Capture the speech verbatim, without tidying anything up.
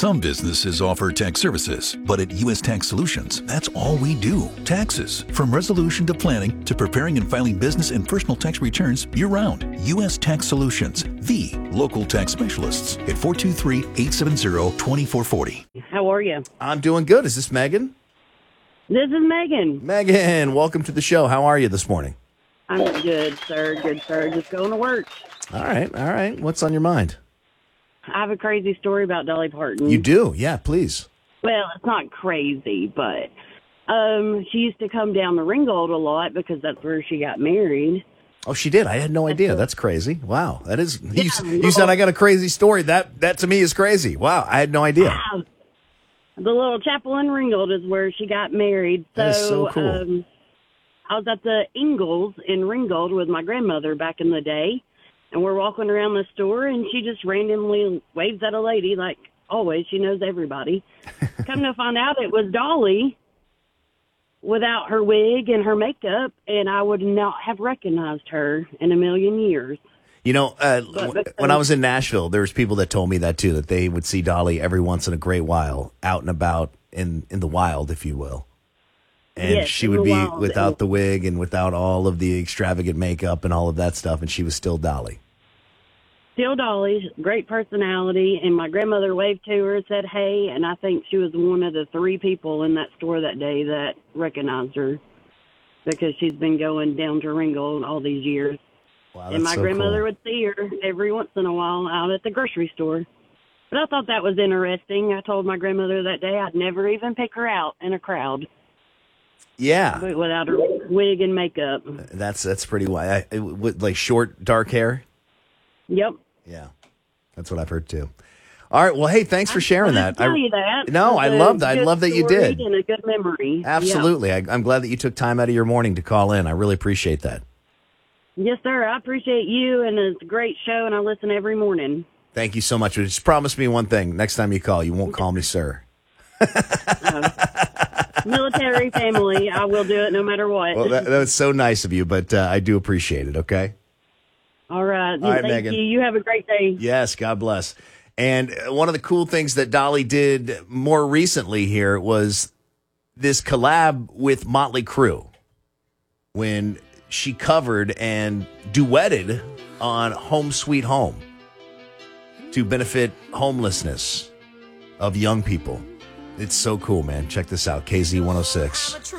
Some businesses offer tax services, but at U S Tax Solutions, that's all we do. Taxes. From resolution to planning to preparing and filing business and personal tax returns year-round. U S Tax Solutions, the local tax specialists at four two three, eight seven zero, two four four zero. How are you? I'm doing good. Is this Megan? This is Megan. Megan, welcome to the show. How are you this morning? I'm good, sir. Good, sir. Just going to work. All right, all right. What's on your mind? I have a crazy story about Dolly Parton. You do? Yeah, please. Well, it's not crazy, but um, she used to come down to Ringgold a lot because that's where she got married. Oh, she did? I had no idea. That's crazy. Wow. That is. Yeah, you, you said I got a crazy story. That that to me is crazy. Wow. I had no idea. Wow. The little chapel in Ringgold is where she got married. So, That is so cool. Um, I was at the Ingalls in Ringgold with my grandmother back in the day. And we're walking around the store, and she just randomly waves at a lady, like always. She knows everybody. Come to find out, it was Dolly without her wig and her makeup, and I would not have recognized her in a million years. You know, uh, But because- when I was in Nashville, there was people that told me that, too, that they would see Dolly every once in a great while, out and about in, in the wild, if you will. And Yes, she in would the be wild. without the wig and without all of the extravagant makeup and all of that stuff, and she was still Dolly. Still Dolly, great personality, and my grandmother waved to her and said, hey, and I think she was one of the three people in that store that day that recognized her because she's been going down to Ringgold all these years. Wow, And that's my so grandmother cool. would see her every once in a while out at the grocery store. But I thought that was interesting. I told my grandmother that day I'd never even pick her out in a crowd Yeah, but without her wig and makeup. that's that's pretty wild. I, with, like short, dark hair. Yep. Yeah, that's what I've heard too. All right, well, hey, thanks for sharing I that. tell I- you that. No, I It's a love that. I good love that you story did. And a good memory. Absolutely. I, I'm glad that you took time out of your morning to call in. I really appreciate that. Yeah. Yes, sir. I appreciate you, and it's a great show, and I listen every morning. Thank you so much. Just promise me one thing. Next time you call, you won't call me sir. Military family, I will do it no matter what. Well, that, that was so nice of you, but uh, I do appreciate it, okay? All right. All right, Thank Megan. you. You have a great day. Yes, God bless. And uh, one of the cool things that Dolly did more recently here was this collab with Motley Crue when she covered and duetted on Home Sweet Home to benefit homelessness of young people. It's so cool, man. Check this out, K Z one oh six.